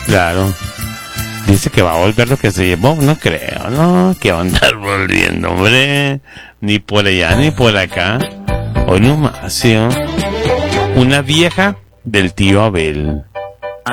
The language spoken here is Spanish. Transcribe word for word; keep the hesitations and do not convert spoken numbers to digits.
Claro. Dice que va a volver lo que se llevó. No creo, no. Que va a andar volviendo, hombre. Ni por allá, ni por acá. Hoy no más, ¿sí? Una vieja del tío Abel.